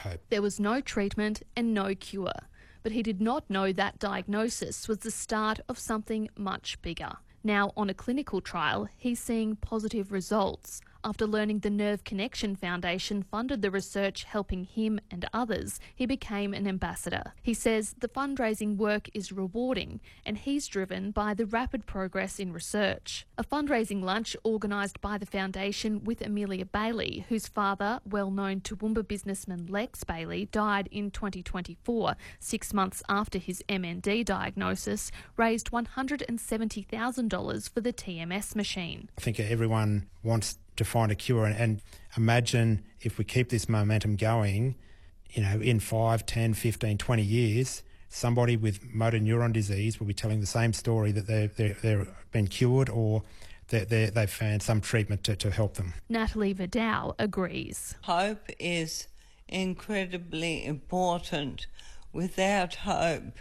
hope. There was no treatment and no cure, but he did not know that diagnosis was the start of something much bigger. Now, on a clinical trial, he's seeing positive results. After learning the Nerve Connection Foundation funded the research helping him and others, he became an ambassador. He says the fundraising work is rewarding and he's driven by the rapid progress in research. A fundraising lunch organised by the foundation with Amelia Bailey, whose father, well-known Toowoomba businessman Lex Bailey, died in 2024, 6 months after his MND diagnosis, raised $170,000 for the TMS machine. I think everyone wants to find a cure, and imagine if we keep this momentum going, in 5, 10, 15, 20 years, somebody with motor neuron disease will be telling the same story, that they've been cured or they've found some treatment to help them. Natalie Vidal agrees. Hope is incredibly important. Without hope,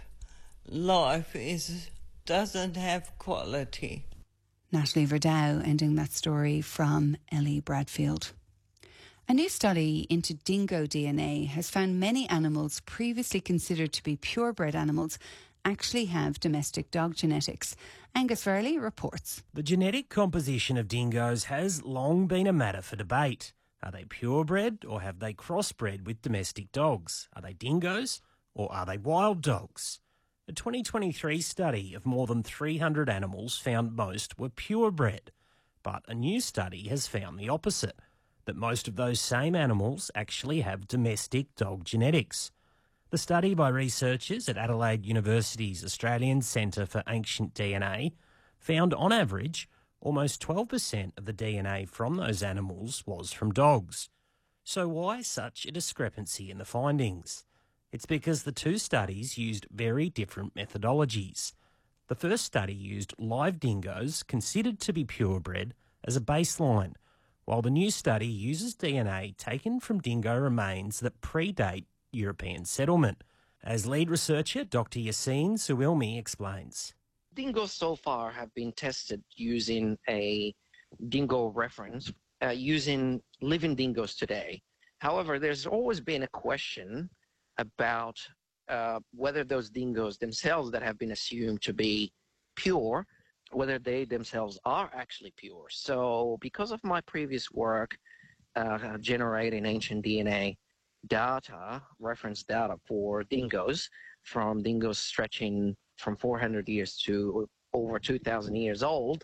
life doesn't have quality. Natalie Verdau ending that story from Ellie Bradfield. A new study into dingo DNA has found many animals previously considered to be purebred animals actually have domestic dog genetics. Angus Fairley reports. The genetic composition of dingoes has long been a matter for debate. Are they purebred or have they crossbred with domestic dogs? Are they dingoes or are they wild dogs? A 2023 study of more than 300 animals found most were purebred, but a new study has found the opposite, that most of those same animals actually have domestic dog genetics. The study by researchers at Adelaide University's Australian Centre for Ancient DNA found, on average, almost 12% of the DNA from those animals was from dogs. So why such a discrepancy in the findings? It's because the two studies used very different methodologies. The first study used live dingoes considered to be purebred as a baseline, while the new study uses DNA taken from dingo remains that predate European settlement. As lead researcher, Dr. Yassine Suilmi explains. Dingoes so far have been tested using a dingo reference, using living dingoes today. However, there's always been a question about whether those dingoes themselves that have been assumed to be pure, whether they themselves are actually pure. So because of my previous work generating ancient DNA data, reference data for dingoes, from dingoes stretching from 400 years to over 2,000 years old,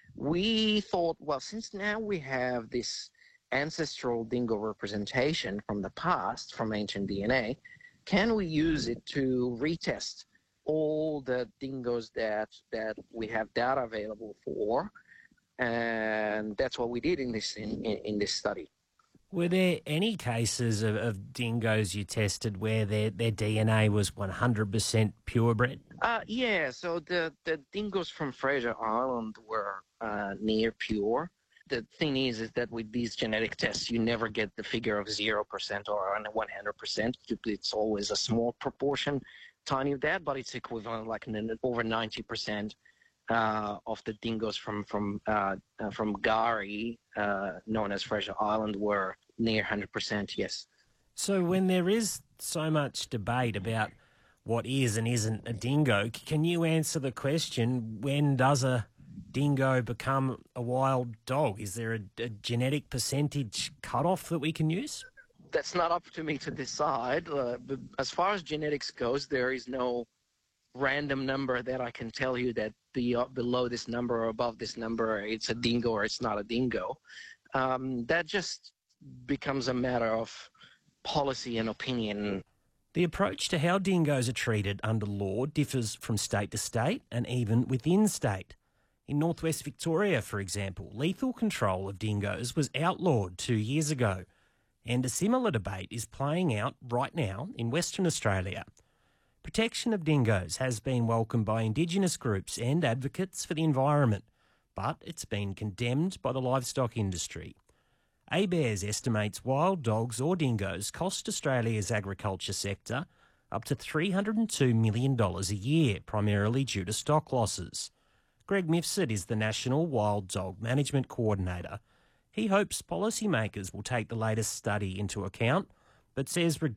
we thought, well, since now we have this ancestral dingo representation from the past, from ancient DNA, can we use it to retest all the dingoes that we have data available for? And that's what we did in this study. Were there any cases of dingoes you tested where their DNA was 100% purebred? Yeah, so the dingoes from Fraser Island were near pure. The thing is that with these genetic tests, you never get the figure of 0% or 100%. It's always a small proportion, tiny of that, but it's equivalent, like over 90% of the dingoes from Gari, known as Fraser Island, were near 100%, yes. So when there is so much debate about what is and isn't a dingo, can you answer the question, when does a dingo become a wild dog? Is there a genetic percentage cutoff that we can use? That's not up to me to decide. As far as genetics goes, there is no random number that I can tell you that below this number or above this number, it's a dingo or it's not a dingo. That just becomes a matter of policy and opinion. The approach to how dingoes are treated under law differs from state to state and even within state. In northwest Victoria, for example, lethal control of dingoes was outlawed 2 years ago, and a similar debate is playing out right now in Western Australia. Protection of dingoes has been welcomed by Indigenous groups and advocates for the environment, but it's been condemned by the livestock industry. ABARES estimates wild dogs or dingoes cost Australia's agriculture sector up to $302 million a year, primarily due to stock losses. Greg Mifsud is the National Wild Dog Management Coordinator. He hopes policymakers will take the latest study into account, but says